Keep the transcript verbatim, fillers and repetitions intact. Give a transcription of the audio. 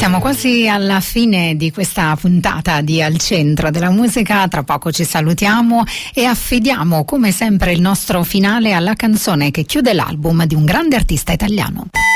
Siamo quasi alla fine di questa puntata di Al Centro della Musica. Tra poco ci salutiamo e affidiamo come sempre il nostro finale alla canzone che chiude l'album di un grande artista italiano.